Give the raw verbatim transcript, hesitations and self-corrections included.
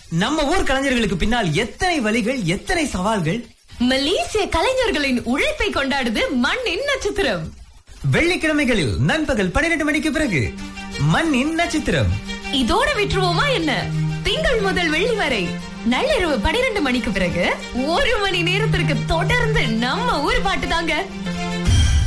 நம்ம ஊர் கலைஞர்களுக்கு பின்னால் எத்தனை வழிகள், எத்தனை சவால்கள். மலேசிய கலைஞர்களின் உழைப்பை கொண்டாடுது மண்ணின் நட்சத்திரம். வெள்ளிக்கிழமைகளில் நண்பகல் பன்னிரண்டு மணிக்கு பிறகு மண்ணின் நட்சத்திரம். இதோட விட்டுருவோமா என்ன? திங்கள் முதல் வெள்ளி வரை நள்ளிரவு பன்னிரண்டு மணிக்கு பிறகு ஒரு மணி நேரத்திற்கு தொடர்ந்து நம்ம ஊர் பாட்டு தாங்க.